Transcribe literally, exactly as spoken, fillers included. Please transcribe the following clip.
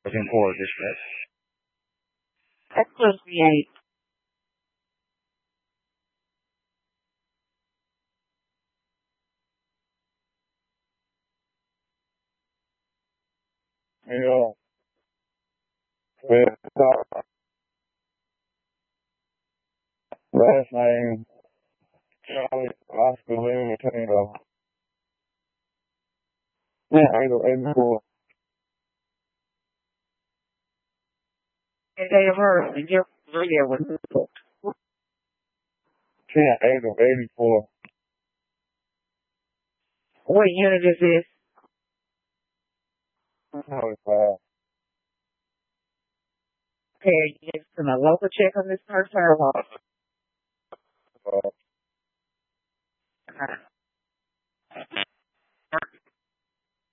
in Port Dispatch. That's close to eight. Yeah. With, uh, last name, Charlie Oscar Lima Tango. Yeah, eight oh eighty-four. And they heard, and your radio was booked. ten eight oh eighty-four. What unit is this? twenty-five. Okay, you just from a local check on this person or what? Uh, Okay.